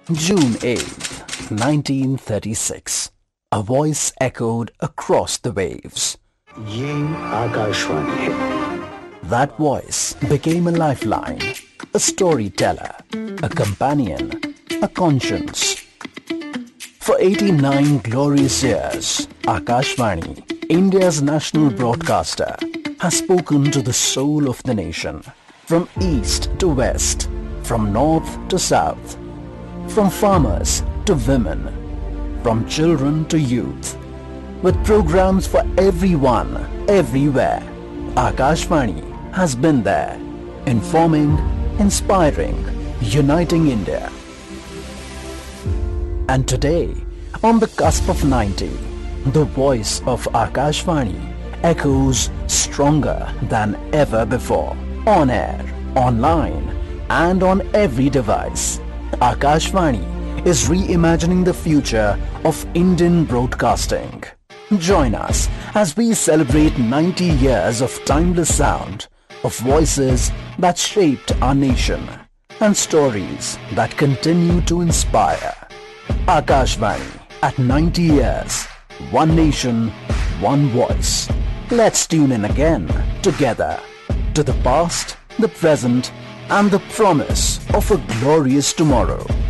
June 8, 1936. A voice echoed across the waves. ये आकाशवाणी है। That voice became a lifeline, a storyteller, a companion, a conscience. For 89 glorious years, Akashvani, India's national broadcaster, has spoken to the soul of the nation, from east to west, from north to south, from farmers to women, from children to youth, with programs for everyone, everywhere. Akashvani has been there, informing, inspiring, uniting India. And today, on the cusp of 90, the voice of Akashvani echoes stronger than ever before, on air, online, and on every device. Akashvani is reimagining the future of Indian broadcasting. Join us as we celebrate 90 years of timeless sound, of voices that shaped our nation, and stories that continue to inspire. Akashvani, at 90 years, one nation, one voice. Let's tune in again, together, to the past, the present, and the promise of a glorious tomorrow.